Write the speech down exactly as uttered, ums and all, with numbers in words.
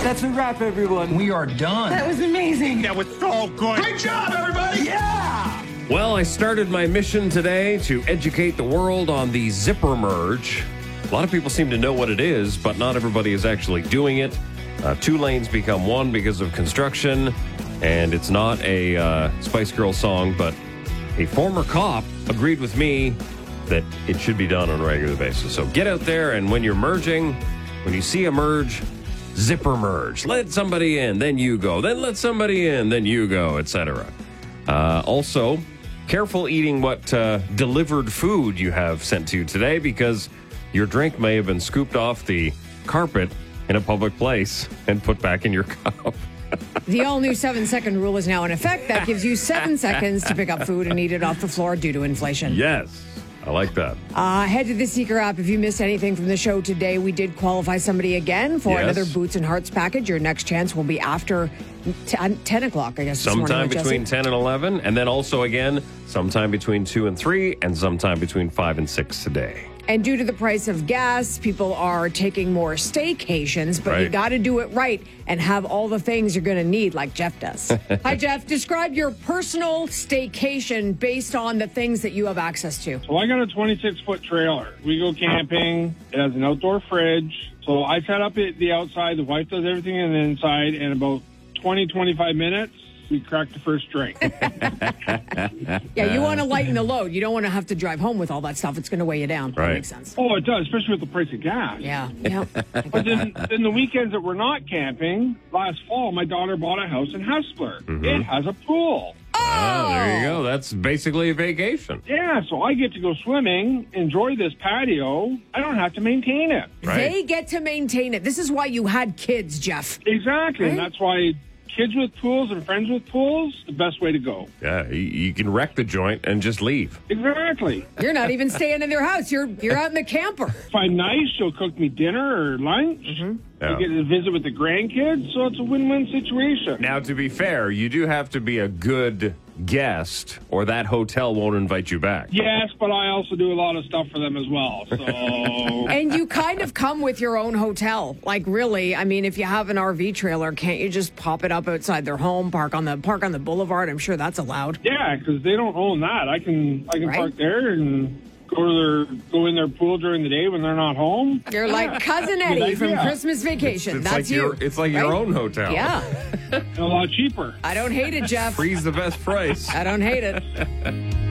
That's a wrap, everyone. We are done. That was amazing. That was so good. Great job, everybody. Yeah! Well, I started my mission today to educate the world on the zipper merge. A lot of people seem to know what it is, but not everybody is actually doing it. Uh, two lanes become one because of construction, and it's not a uh, Spice Girls song, but a former cop agreed with me that it should be done on a regular basis. So get out there, and when you're merging, when you see a merge, zipper merge. Let somebody in, then you go. Then let somebody in, then you go, et cetera. Uh, also, careful eating what uh, delivered food you have sent to you today, because your drink may have been scooped off the carpet in a public place and put back in your cup. The all-new seven-second rule is now in effect. That gives you seven seconds to pick up food and eat it off the floor due to inflation. Yes, I like that. Uh, head to the Seeker app if you missed anything from the show today. We did qualify somebody again for Yes. another Boots and Hearts package. Your next chance will be after ten, ten o'clock, I guess. this morning Sometime with between Jesse. ten and eleven, and then also again, sometime between two and three, and sometime between five and six today. And due to the price of gas, people are taking more staycations, but you Right. got to do it right and have all the things you're going to need, like Jeff does. Hi, Jeff. Describe your personal staycation based on the things that you have access to. So I got a twenty-six foot trailer. We go camping. It has an outdoor fridge. So I set up it, the outside. The wife does everything in the inside. In about twenty, twenty-five minutes, we crack the first drink. Yeah, you want to lighten the load. You don't want to have to drive home with all that stuff. It's going to weigh you down. Right. That makes sense. Oh, it does, especially with the price of gas. Yeah, yeah. But then, then the weekends that we're not camping, last fall, my daughter bought a house in Hespeler. It has a pool. Oh, there you go. That's basically a vacation. Yeah, so I get to go swimming, enjoy this patio. I don't have to maintain it. Right. They get to maintain it. This is why you had kids, Jeff. Exactly, and Right. that's why kids with pools and friends with pools, the best way to go. Yeah, you, you can wreck the joint and just leave. Exactly. You're not even staying in their house. You're you're out in the camper. If I'm nice, she'll cook me dinner or lunch. Yeah. I get to visit with the grandkids, so it's a win-win situation. Now, to be fair, you do have to be a good guest, or that hotel won't invite you back. Yes, but I also do a lot of stuff for them as well. So And you kind of come with your own hotel. Like, really, I mean, if you have an R V trailer, can't you just pop it up outside their home, park on the park on the boulevard? I'm sure that's allowed. yeah, because they don't own that. I can I can Right. park there and go to their go in their pool during the day when they're not home. You're Yeah. like Cousin Good Eddie from idea. Christmas Vacation. It's That's like you. your it's like your right? own hotel. Yeah. And a lot cheaper. I don't hate it, Jeff. Freeze the best price. I don't hate it.